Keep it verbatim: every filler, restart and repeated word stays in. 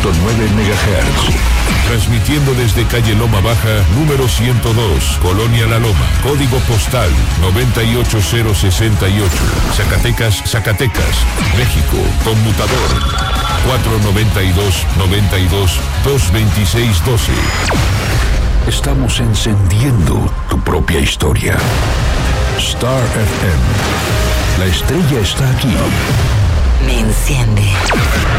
punto nueve megahertz. Transmitiendo desde calle Loma Baja, número ciento dos, Colonia La Loma, código postal noventa y ocho cero sesenta y ocho, Zacatecas, Zacatecas, México, conmutador cuatro noventa y dos, noventa y dos, dos veintiséis doce. Estamos encendiendo tu propia historia. Star F M. La estrella está aquí. Me enciende.